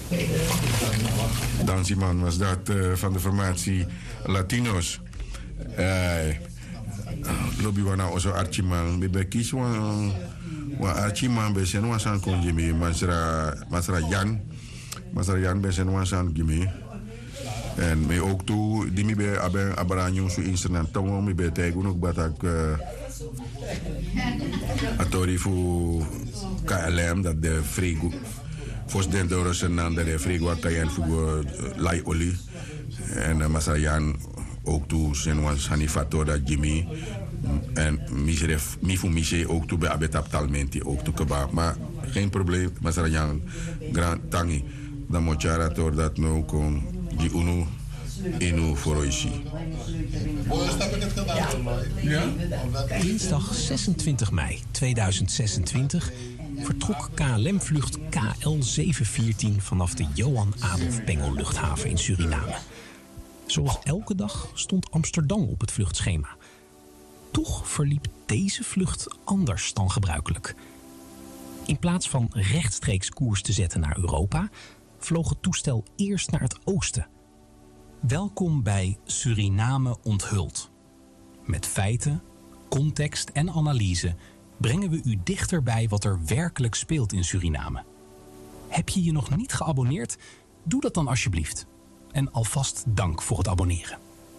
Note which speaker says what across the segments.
Speaker 1: Dansiman was dat van de formatie Latino's. Lobby wana oso Archiman. Bebe kies wan Archiman besen wan san kon jimi. Masra Jan besen wan san jimi. En me ook toe, die me bij Abaranjo zo instrument. Toen me bij tegen ook batak atori voor KLM dat de frigo. Voor de Dorosen aan de frigo kan je voor lai olie. En Masayan ook toe zijn was Hanifato dat Jimmy. En mi voor Miché ook toe bij Abetap Talmenti ook toe kebab. Maar geen probleem, Masayan Grand Tangi. Dan moet je rator dat nou kon die UNO inu foroishi.
Speaker 2: Dinsdag 26 mei 2026 vertrok KLM-vlucht KL 714 vanaf de Johan Adolf Pengel luchthaven in Suriname. Zoals elke dag stond Amsterdam op het vluchtschema. Toch verliep deze vlucht anders dan gebruikelijk. In plaats van rechtstreeks koers te zetten naar Europa, vloog het toestel eerst naar het oosten. Welkom bij Suriname onthuld. Met feiten, context en analyse brengen we u dichter bij wat er werkelijk speelt in Suriname. Heb je je nog niet geabonneerd? Doe dat dan alsjeblieft. En alvast dank voor het abonneren.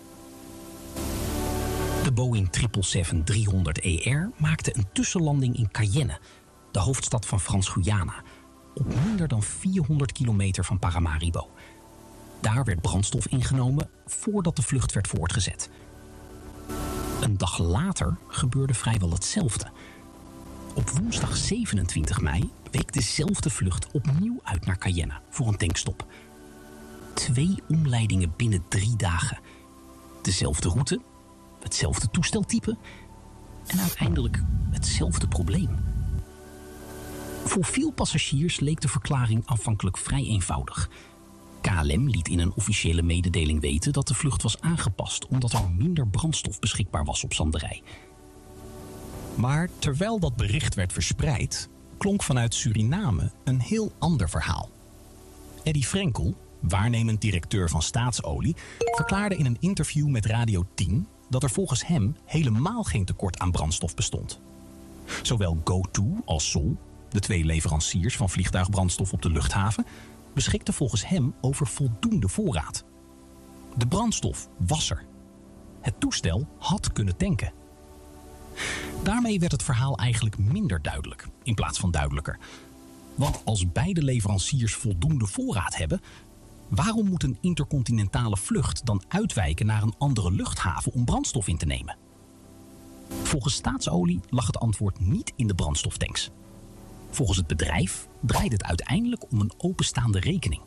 Speaker 2: De Boeing 777-300ER maakte een tussenlanding in Cayenne, de hoofdstad van Frans-Guyana, op minder dan 400 kilometer van Paramaribo. Daar werd brandstof ingenomen voordat de vlucht werd voortgezet. Een dag later gebeurde vrijwel hetzelfde. Op woensdag 27 mei week dezelfde vlucht opnieuw uit naar Cayenne voor een tankstop. 2 omleidingen binnen 3 dagen. Dezelfde route, hetzelfde toesteltype en uiteindelijk hetzelfde probleem. Voor veel passagiers leek de verklaring aanvankelijk vrij eenvoudig. KLM liet in een officiële mededeling weten dat de vlucht was aangepast omdat er minder brandstof beschikbaar was op Zanderij. Maar terwijl dat bericht werd verspreid, klonk vanuit Suriname een heel ander verhaal. Eddy Frenkel, waarnemend directeur van Staatsolie, verklaarde in een interview met Radio 10 dat er volgens hem helemaal geen tekort aan brandstof bestond. Zowel GoTo als Sol, de 2 leveranciers van vliegtuigbrandstof op de luchthaven, beschikten volgens hem over voldoende voorraad. De brandstof was er. Het toestel had kunnen tanken. Daarmee werd het verhaal eigenlijk minder duidelijk, in plaats van duidelijker. Want als beide leveranciers voldoende voorraad hebben, waarom moet een intercontinentale vlucht dan uitwijken naar een andere luchthaven om brandstof in te nemen? Volgens Staatsolie lag het antwoord niet in de brandstoftanks. Volgens het bedrijf draait het uiteindelijk om een openstaande rekening.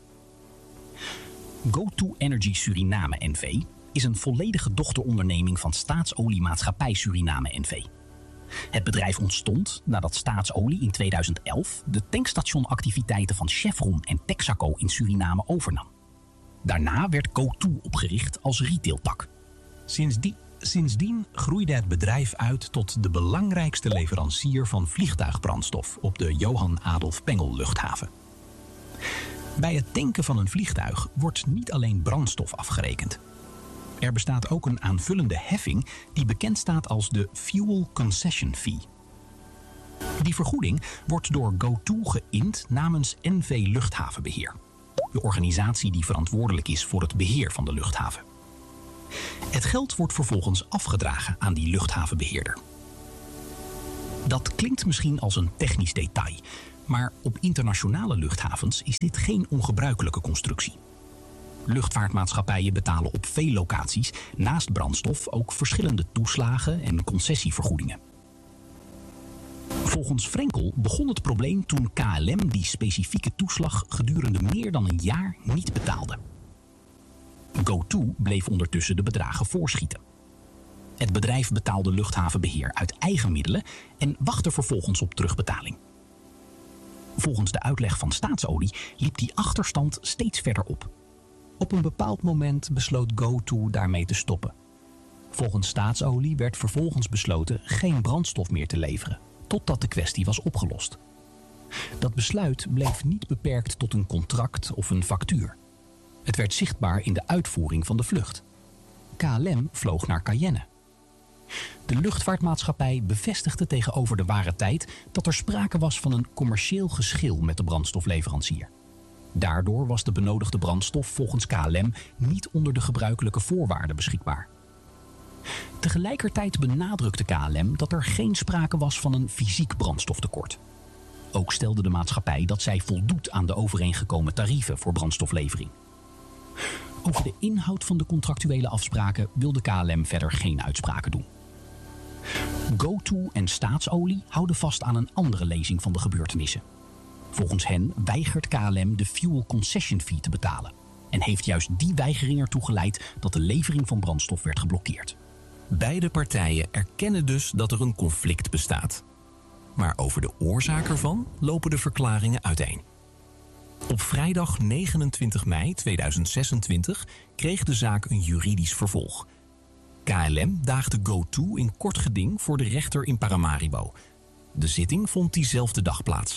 Speaker 2: GoTo Energy Suriname NV is een volledige dochteronderneming van Staatsoliemaatschappij Suriname NV. Het bedrijf ontstond nadat Staatsolie in 2011 de tankstationactiviteiten van Chevron en Texaco in Suriname overnam. Daarna werd GoTo opgericht als retailtak. Sindsdien groeide het bedrijf uit tot de belangrijkste leverancier van vliegtuigbrandstof op de Johan Adolf Pengel luchthaven. Bij het tanken van een vliegtuig wordt niet alleen brandstof afgerekend. Er bestaat ook een aanvullende heffing die bekend staat als de Fuel Concession Fee. Die vergoeding wordt door GoTo geïnd namens NV Luchthavenbeheer, de organisatie die verantwoordelijk is voor het beheer van de luchthaven. Het geld wordt vervolgens afgedragen aan die luchthavenbeheerder. Dat klinkt misschien als een technisch detail, maar op internationale luchthavens is dit geen ongebruikelijke constructie. Luchtvaartmaatschappijen betalen op veel locaties naast brandstof ook verschillende toeslagen en concessievergoedingen. Volgens Frenkel begon het probleem toen KLM die specifieke toeslag gedurende meer dan een jaar niet betaalde. GoTo bleef ondertussen de bedragen voorschieten. Het bedrijf betaalde luchthavenbeheer uit eigen middelen en wachtte vervolgens op terugbetaling. Volgens de uitleg van Staatsolie liep die achterstand steeds verder op. Op een bepaald moment besloot GoTo daarmee te stoppen. Volgens Staatsolie werd vervolgens besloten geen brandstof meer te leveren, totdat de kwestie was opgelost. Dat besluit bleef niet beperkt tot een contract of een factuur. Het werd zichtbaar in de uitvoering van de vlucht. KLM vloog naar Cayenne. De luchtvaartmaatschappij bevestigde tegenover de Ware Tijd dat er sprake was van een commercieel geschil met de brandstofleverancier. Daardoor was de benodigde brandstof volgens KLM niet onder de gebruikelijke voorwaarden beschikbaar. Tegelijkertijd benadrukte KLM dat er geen sprake was van een fysiek brandstoftekort. Ook stelde de maatschappij dat zij voldoet aan de overeengekomen tarieven voor brandstoflevering. Over de inhoud van de contractuele afspraken wilde KLM verder geen uitspraken doen. GoTo en Staatsolie houden vast aan een andere lezing van de gebeurtenissen. Volgens hen weigert KLM de fuel concession fee te betalen en heeft juist die weigering ertoe geleid dat de levering van brandstof werd geblokkeerd.
Speaker 3: Beide partijen erkennen dus dat er een conflict bestaat. Maar over de oorzaak ervan lopen de verklaringen uiteen. Op vrijdag 29 mei 2026 kreeg de zaak een juridisch vervolg. KLM daagde GoTo in kort geding voor de rechter in Paramaribo. De zitting vond diezelfde dag plaats.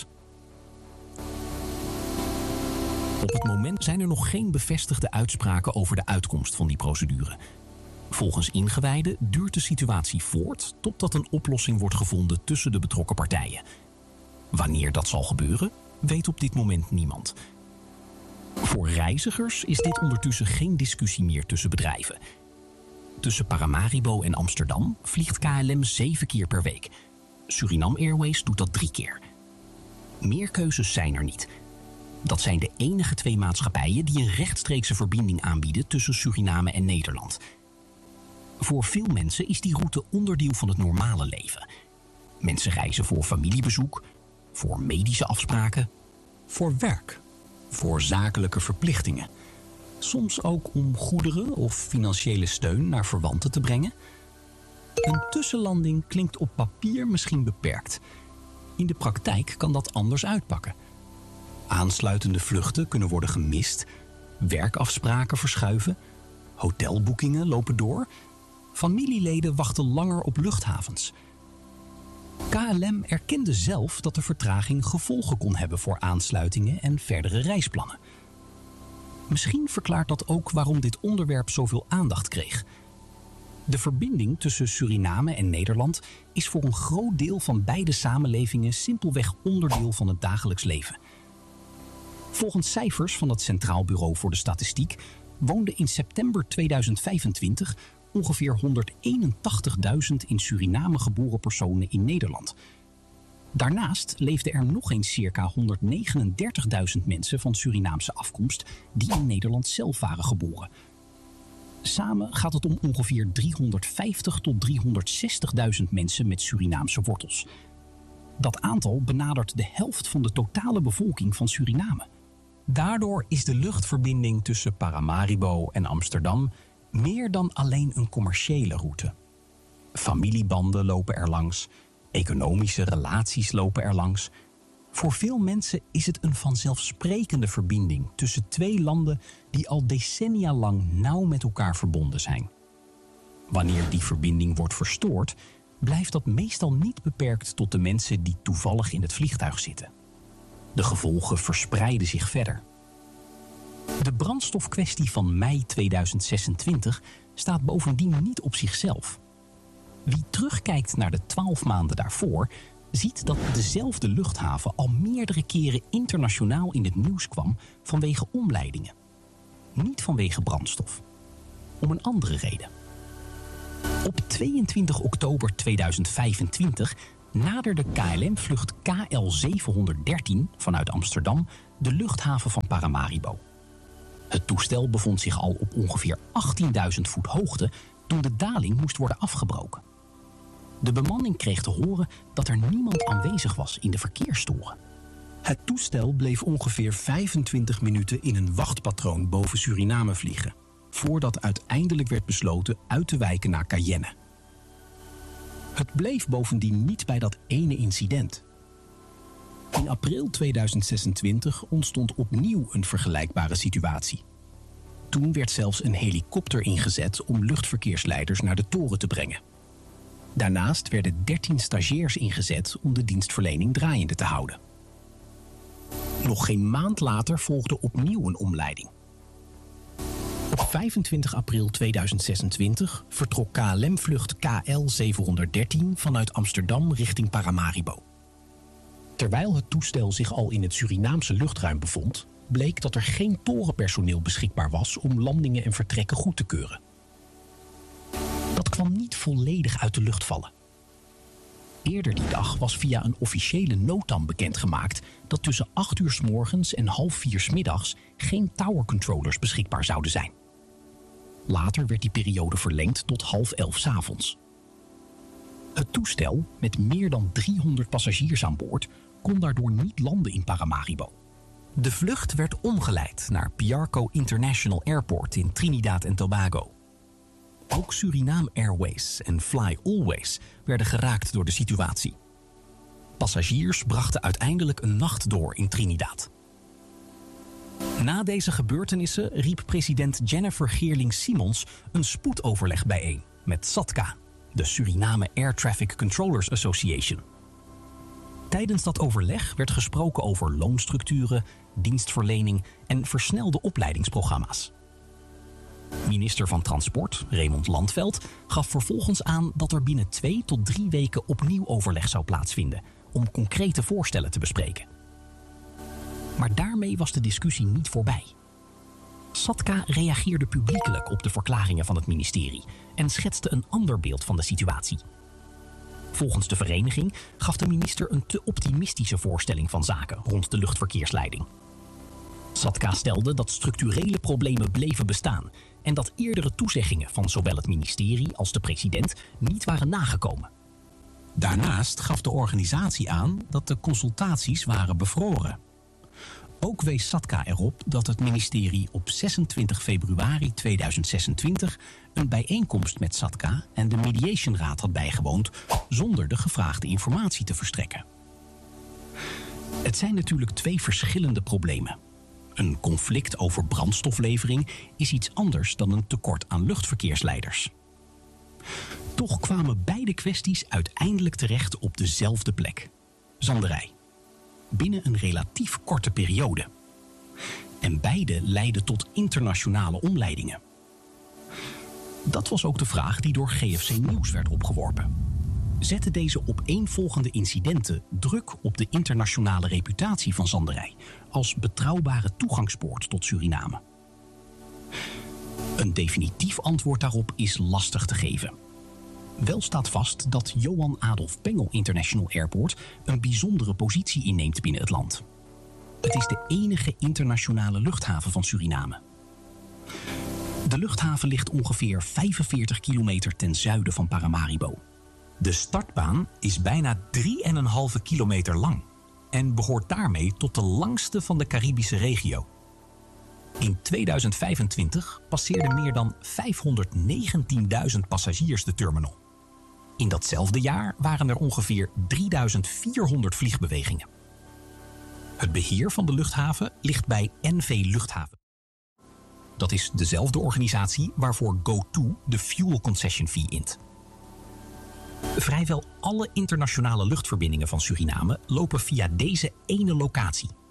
Speaker 3: Op het moment zijn er nog geen bevestigde uitspraken over de uitkomst van die procedure. Volgens ingewijden duurt de situatie voort totdat een oplossing wordt gevonden tussen de betrokken partijen. Wanneer dat zal gebeuren, weet op dit moment niemand. Voor reizigers is dit ondertussen geen discussie meer tussen bedrijven. Tussen Paramaribo en Amsterdam vliegt KLM 7 keer per week. Suriname Airways doet dat 3 keer. Meer keuzes zijn er niet. Dat zijn de enige 2 maatschappijen die een rechtstreekse verbinding aanbieden tussen Suriname en Nederland. Voor veel mensen is die route onderdeel van het normale leven. Mensen reizen voor familiebezoek, voor medische afspraken, voor werk, voor zakelijke verplichtingen. Soms ook om goederen of financiële steun naar verwanten te brengen. Een tussenlanding klinkt op papier misschien beperkt. In de praktijk kan dat anders uitpakken. Aansluitende vluchten kunnen worden gemist, werkafspraken verschuiven, hotelboekingen lopen door, familieleden wachten langer op luchthavens. KLM erkende zelf dat de vertraging gevolgen kon hebben voor aansluitingen en verdere reisplannen. Misschien verklaart dat ook waarom dit onderwerp zoveel aandacht kreeg. De verbinding tussen Suriname en Nederland is voor een groot deel van beide samenlevingen simpelweg onderdeel van het dagelijks leven. Volgens cijfers van het Centraal Bureau voor de Statistiek woonden in september 2025 ongeveer 181.000 in Suriname geboren personen in Nederland. Daarnaast leefden er nog eens circa 139.000 mensen van Surinaamse afkomst die in Nederland zelf waren geboren. Samen gaat het om ongeveer 350.000 tot 360.000 mensen met Surinaamse wortels. Dat aantal benadert de helft van de totale bevolking van Suriname. Daardoor is de luchtverbinding tussen Paramaribo en Amsterdam meer dan alleen een commerciële route. Familiebanden lopen er langs, economische relaties lopen er langs. Voor veel mensen is het een vanzelfsprekende verbinding tussen 2 landen die al decennia lang nauw met elkaar verbonden zijn. Wanneer die verbinding wordt verstoord, blijft dat meestal niet beperkt tot de mensen die toevallig in het vliegtuig zitten. De gevolgen verspreiden zich verder. De brandstofkwestie van mei 2026 staat bovendien niet op zichzelf. Wie terugkijkt naar de 12 maanden daarvoor, ziet dat dezelfde luchthaven al meerdere keren internationaal in het nieuws kwam vanwege omleidingen. Niet vanwege brandstof. Om een andere reden. Op 22 oktober 2025 naderde KLM-vlucht KL713 vanuit Amsterdam de luchthaven van Paramaribo. Het toestel bevond zich al op ongeveer 18.000 voet hoogte toen de daling moest worden afgebroken. De bemanning kreeg te horen dat er niemand aanwezig was in de verkeerstoren. Het toestel bleef ongeveer 25 minuten in een wachtpatroon boven Suriname vliegen, voordat uiteindelijk werd besloten uit te wijken naar Cayenne. Het bleef bovendien niet bij dat ene incident. In april 2026 ontstond opnieuw een vergelijkbare situatie. Toen werd zelfs een helikopter ingezet om luchtverkeersleiders naar de toren te brengen. Daarnaast werden 13 stagiairs ingezet om de dienstverlening draaiende te houden.
Speaker 2: Nog geen maand later volgde opnieuw een omleiding. Op 25 april 2026 vertrok KLM-vlucht KL713 vanuit Amsterdam richting Paramaribo. Terwijl het toestel zich al in het Surinaamse luchtruim bevond, bleek dat er geen torenpersoneel beschikbaar was om landingen en vertrekken goed te keuren. Dat kwam niet volledig uit de lucht vallen. Eerder die dag was via een officiële notam bekendgemaakt dat tussen 8 uur 's morgens en 3:30 's middags geen tower controllers beschikbaar zouden zijn. Later werd die periode verlengd tot 10:30 's avonds. Het toestel, met meer dan 300 passagiers aan boord, kon daardoor niet landen in Paramaribo. De vlucht werd omgeleid naar Piarco International Airport in Trinidad en Tobago. Ook Suriname Airways en Fly Always werden geraakt door de situatie. Passagiers brachten uiteindelijk een nacht door in Trinidad. Na deze gebeurtenissen riep president Jennifer Geerling-Simons een spoedoverleg bijeen met SATCA, de Suriname Air Traffic Controllers Association. Tijdens dat overleg werd gesproken over loonstructuren, dienstverlening en versnelde opleidingsprogramma's. Minister van Transport, Raymond Landveld, gaf vervolgens aan dat er binnen 2 tot 3 weken opnieuw overleg zou plaatsvinden om concrete voorstellen te bespreken. Maar daarmee was de discussie niet voorbij. SATCA reageerde publiekelijk op de verklaringen van het ministerie en schetste een ander beeld van de situatie. Volgens de vereniging gaf de minister een te optimistische voorstelling van zaken rond de luchtverkeersleiding. SATCA stelde dat structurele problemen bleven bestaan en dat eerdere toezeggingen van zowel het ministerie als de president niet waren nagekomen.
Speaker 3: Daarnaast gaf de organisatie aan dat de consultaties waren bevroren. Ook wees SATCA erop dat het ministerie op 26 februari 2026 een bijeenkomst met SATCA en de Mediationraad had bijgewoond zonder de gevraagde informatie te verstrekken. Het zijn natuurlijk 2 verschillende problemen. Een conflict over brandstoflevering is iets anders dan een tekort aan luchtverkeersleiders. Toch kwamen beide kwesties uiteindelijk terecht op dezelfde plek: Zanderij. Binnen een relatief korte periode. En beide leidden tot internationale omleidingen. Dat was ook de vraag die door GFC Nieuws werd opgeworpen. Zetten deze opeenvolgende incidenten druk op de internationale reputatie van Zanderij als betrouwbare toegangspoort tot Suriname? Een definitief antwoord daarop is lastig te geven. Wel staat vast dat Johan Adolf Pengel International Airport een bijzondere positie inneemt binnen het land. Het is de enige internationale luchthaven van Suriname. De luchthaven ligt ongeveer 45 kilometer ten zuiden van Paramaribo. De startbaan is bijna 3,5 kilometer lang en behoort daarmee tot de langste van de Caribische regio. In 2025 passeerden meer dan 519.000 passagiers de terminal. In datzelfde jaar waren er ongeveer 3.400 vliegbewegingen. Het beheer van de luchthaven ligt bij NV Luchthaven. Dat is dezelfde organisatie waarvoor GoTo de fuel concession fee int. Vrijwel alle internationale luchtverbindingen van Suriname lopen via deze ene locatie.